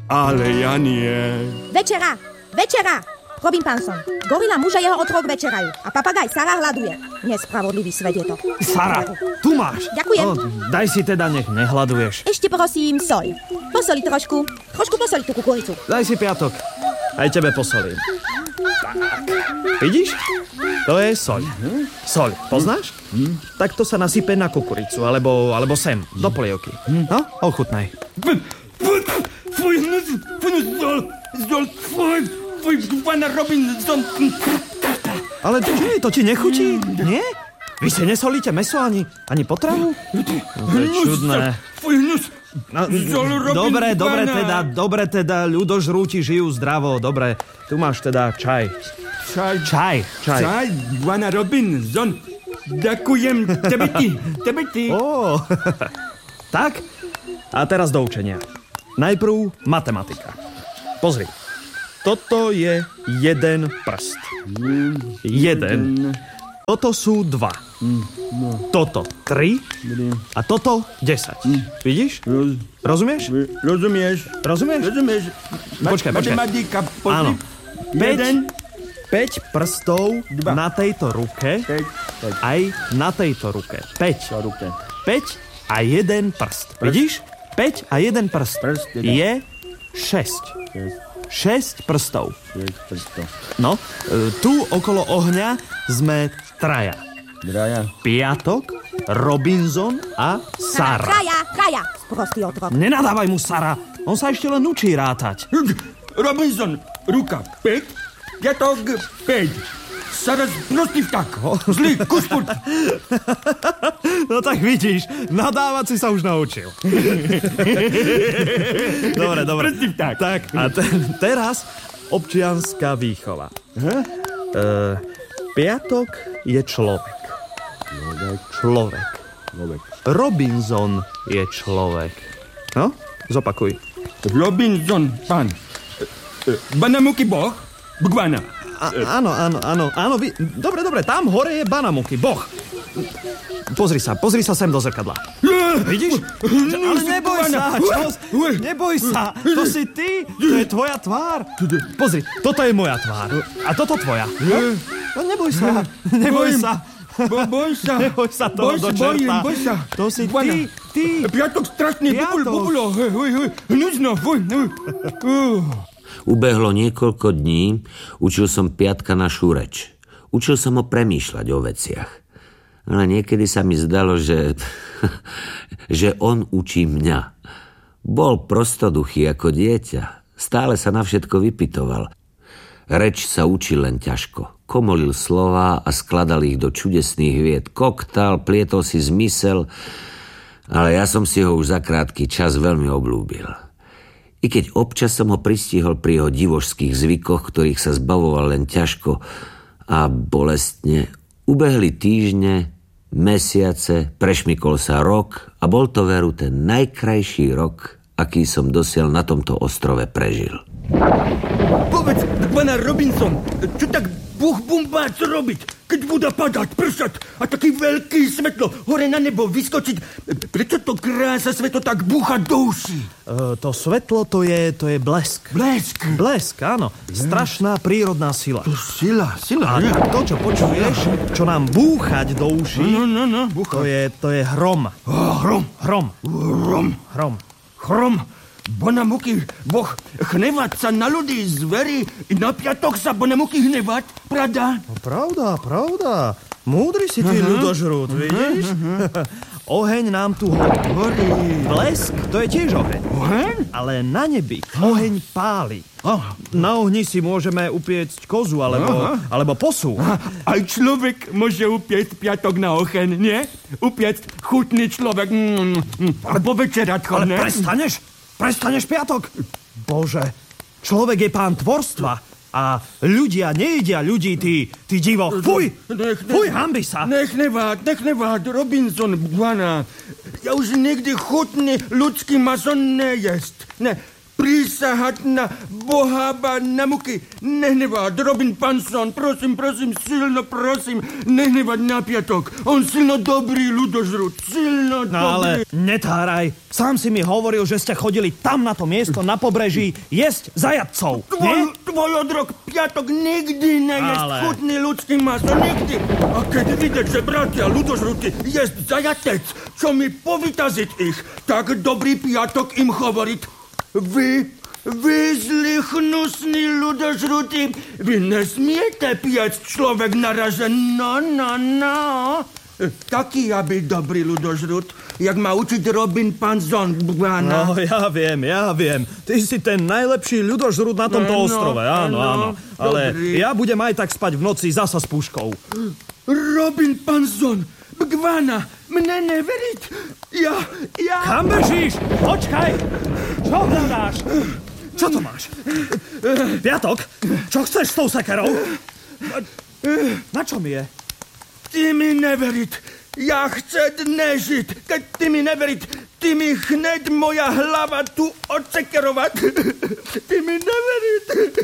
Ale ja nie. Večera! Robin Panson. Gorila muž a jeho otrok večerajú. A papagaj Sara hľaduje. Nespravodlivý svet je to. Sara, tu máš. Ďakujem. Daj si teda, nech nehľaduješ. Ešte prosím, soľ. Posoli trošku. Trošku posoli tú kukuricu. Daj si piatok. Aj tebe posolím. Tak. Vidíš? To je soľ. Soľ, poznáš? Tak to sa nasype na kukuricu, alebo sem, do polievky. No, ochutnaj. Pána Robinson. Ale čo, to ti nechutí? Nie? Vy si nesolíte mäso ani potravu? To je čudné. Dobre teda, ľudožrúti žijú zdravo, dobre. Tu máš teda čaj. Čaj. Pána Robinson. Ďakujem, tebe ty. Tak, a teraz do učenia. Najprv matematika. Pozri. Toto je jeden prst. Jeden. Toto sú 2. Toto 3. A toto 10. Vidíš? Rozumieš? Rozumieš? Počkaj. Matematika, áno. 5 prstov na tejto ruke. Aj na tejto ruke. 5 a jeden prst. Vidíš? 5 a jeden prst je 6. 6 prstov. No, tu okolo ohňa sme traja. Piatok, Robinson a Sara. Traja, sprostý otrok. Nenadávaj mu, Sara. On sa ešte len učí rátať. Robinson, ruka 5, piatok 5. Sara, sprostý vták. Zlý, kuspurt. No tak vidíš, nadávať si sa už naučil. Dobre. Sprostý vták. Tak, a teraz občianská výchova. Piatok je človek. Človek. Robinson je človek. No, zopakuj. Robinson, pán. Banamuky boh, bgvana. Áno. Dobre, tam hore je Banamuky, boh. Pozri sa sem do zrkadla. Vidíš? Ale neboj sa. To si ty, to je tvoja tvár. Pozri, toto je moja tvár. A toto tvoja. No neboj sa. Boj sa toho do čerta. Boj sa. To si ty. Piatok strašný, bubulo. Hnusno. Ubehlo niekoľko dní, učil som Piatka našu reč. Učil som ho premýšľať o veciach. Ale niekedy sa mi zdalo, že on učí mňa. Bol prostoduchý ako dieťa. Stále sa na všetko vypytoval. Reč sa učil len ťažko. Komolil slová a skladal ich do čudesných vied. Koktal, plietol si zmysel, ale ja som si ho už za krátky čas veľmi obľúbil. I keď občas som ho pristihol pri jeho divošských zvykoch, ktorých sa zbavoval len ťažko a bolestne, ubehli týždne, mesiace, prešmykol sa rok a bol to veru ten najkrajší rok, aký som dosiaľ na tomto ostrove prežil. Povedz, pána Robinson, čo tak buch-bumbác robiť, keď bude padať, pršať a taký veľký svetlo hore na nebo vyskočiť? Prečo to krása svetlo tak búcha do uší? To svetlo, to je blesk. Blesk, áno. Strašná prírodná sila. To sila. A to, čo počuješ, čo nám búchať do uší, to je hrom. Hrom. Banamuky, boh, hnevať sa na ľudí, zveri, i na piatok sa Banamuky hnevať, pravda? Pravda. Múdry si ty, ľudožrút, vidíš? Oheň nám tu horí. Blesk, to je tiež oheň. Oheň? Ale na nebi oheň páli. Na ohni si môžeme upiecť kozu, alebo posu. Aj človek môže upiecť piatok na oheň, nie? Upiecť chutný človek. Alebo večerať ho, ne? Ale prestaneš, Piatok? Bože, človek je pán tvorstva a ľudia nejedia ľudí, ty divo. Fuj, hanbi sa. Nech nevád, Robinson, bwana. Ja už nikdy chutný ľudský maso nejesť. Ne, pri prisahať na bohába na muky. Nehnevať, Robin Panson, prosím, silno prosím, nehnevať na piatok. On silno dobrý ľudožrút, silno dobrý. No ale netáraj, sám si mi hovoril, že ste chodili tam na to miesto, na pobreží, jesť zajatcov, nie? Tvoj odrok piatok nikdy nejesť chutný ľudský maso, nikdy. A keď vidieť, že bratia ľudožrúty jesť zajatec, čo mi povytaziť ich, tak dobrý piatok im hovoriť. Vy zlí hnusní ľudožrúty, vy nesmiete piať človek naražen, no. Taký ja byť dobrý ľudožrút, jak ma učiť Robin Panson. No, ja viem. Ty si ten najlepší ľudožrút na tomto ostrove, áno. Ale ja budem aj tak spať v noci zasa s puškou. Robin Panson, Bgvana, mne neveriť. Ja... Kam bežíš? Počkaj! Čo hľadáš? Čo to máš? Piatok? Čo chceš s tou sekerou? Na čo mi je? Ty mi neveriť. Ja chce dnes žiť. Keď ty mi neveriť, ty mi hneď moja hlava tu odsekerovať. Ty mi neveriť.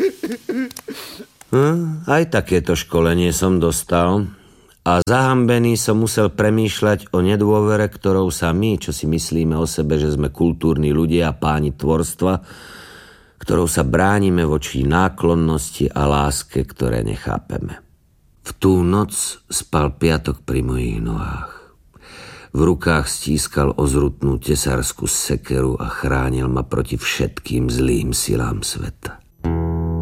Aj takéto školenie som dostal a zahambený som musel premýšľať o nedôvere, ktorou sa my, čo si myslíme o sebe, že sme kultúrni ľudia a páni tvorstva, ktorou sa bránime voči náklonnosti a láske, ktoré nechápeme. V tú noc spal piatok pri mojich nohách. V rukách stískal ozrutnú tesárskú sekeru a chránil ma proti všetkým zlým silám sveta.